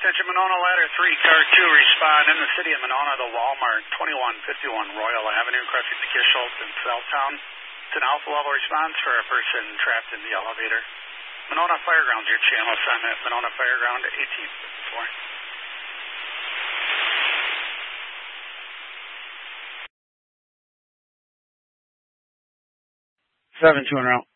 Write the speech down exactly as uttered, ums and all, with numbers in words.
Attention Monona Ladder three, Car two, respond in the city of Monona, the Walmart, twenty-one fifty-one Royal Avenue, crossing the Kirschholz in Southtown. It's an alpha level response for a person trapped in the elevator. Monona Fireground's your channel assignment. Monona Fireground, eighteen fifty-four. seven two en route.